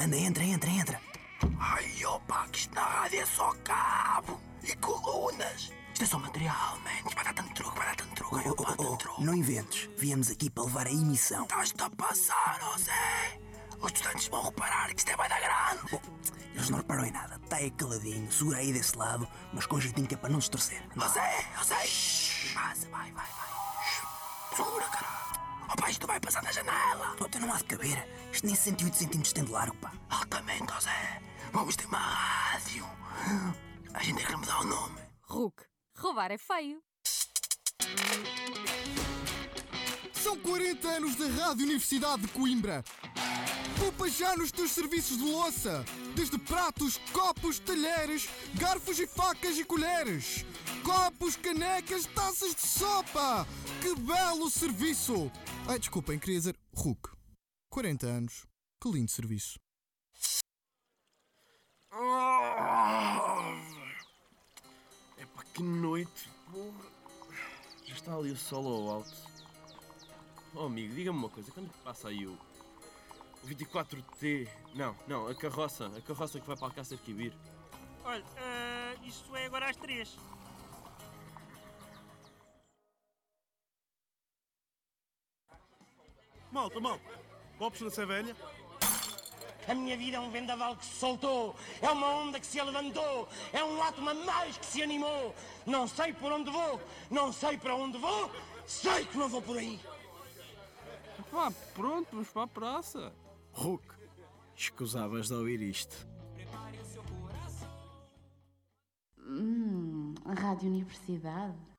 Anda, entra. Ai, opa, que isto na rádio é só cabo e colunas. Isto é só material, man. Isto vai dar tanto truque. Ai, opa, tanto truque. Não inventes. Viemos aqui para levar a emissão. Estás-te a passar, José. Os estudantes vão reparar que isto é bem da grande. Eles não reparam em nada. Está aí caladinho. Segura aí desse lado, mas com jeitinho que é para não se torcer. José. Passa, vai. Segura, caralho. Opa, isto vai passar na janela. Então não há de caber. Isto nem 108 centímetros tem de largo, pá. Altamente, José. Vamos ter uma rádio. A gente tem que mudar o nome. Hulk, roubar é feio. São 40 anos da Rádio Universidade de Coimbra. Poupa já nos teus serviços de louça. Desde pratos, copos, talheres, garfos e facas e colheres. Copos, canecas, taças de sopa. Que belo serviço! Ai, desculpem, queria dizer Hulk. 40 anos. Que lindo serviço. Epá, que noite. Porra. Já está ali o sol ao alto. Oh, amigo, diga-me uma coisa. Quando passa aí o 24T? Não, a carroça que vai para a Alcácer Quibir. Olha, isso é agora às 3. Malta, copos na Sevelha. A minha vida é um vendaval que se soltou, é uma onda que se levantou, é um átomo a mais que se animou. Não sei por onde vou, não sei para onde vou, sei que não vou por aí. Pá, pronto, vamos para a praça. Hulk, escusavas de ouvir isto. Rádio Universidade.